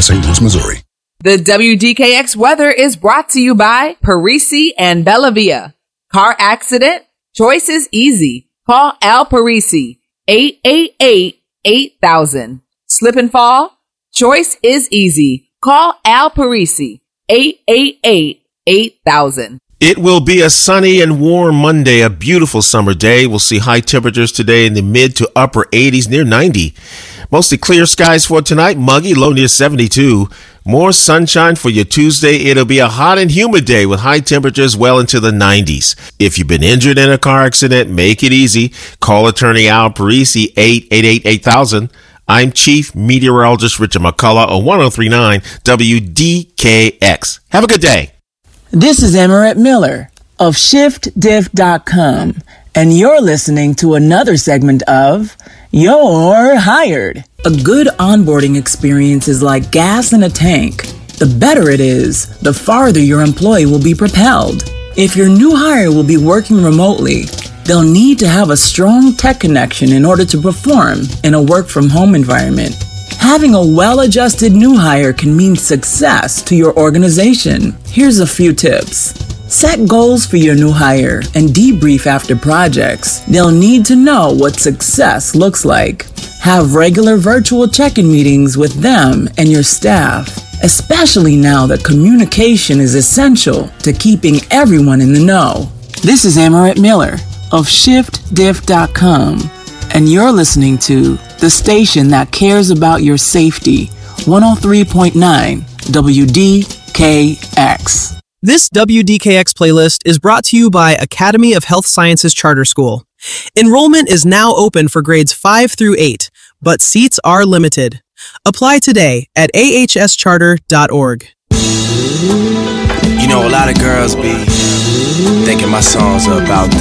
St. Louis, Missouri. The WDKX weather is brought to you by Parisi and Bellavia. Car accident? Choice is easy. Call Al Parisi, 888-8000. Slip and fall? Choice is easy. Call Al Parisi, 888-8000. It will be a sunny and warm Monday, a beautiful summer day. We'll see high temperatures today in the mid to upper 80s, near 90. Mostly clear skies for tonight, muggy, low near 72. More sunshine for your Tuesday. It'll be a hot and humid day with high temperatures well into the 90s. If you've been injured in a car accident, make it easy. Call attorney Al Parisi, 888-8000. I'm Chief Meteorologist Richard McCullough on 1039 WDKX. Have a good day. This is Emmeret Miller of ShiftDiff.com, and you're listening to another segment of You're Hired. A good onboarding experience is like gas in a tank. The better it is, the farther your employee will be propelled. If your new hire will be working remotely, they'll need to have a strong tech connection in order to perform in a work-from-home environment. Having a well-adjusted new hire can mean success to your organization. Here's a few tips. Set goals for your new hire and debrief after projects. They'll need to know what success looks like. Have regular virtual check-in meetings with them and your staff, especially now that communication is essential to keeping everyone in the know. This is Emmeret Miller of ShiftDiff.com, and you're listening to the station that cares about your safety, 103.9 WDKX. This WDKX playlist is brought to you by Academy of Health Sciences Charter School. Enrollment is now open for grades 5 through 8, but seats are limited. Apply today at ahscharter.org. You know, a lot of girls be thinking my songs are about them.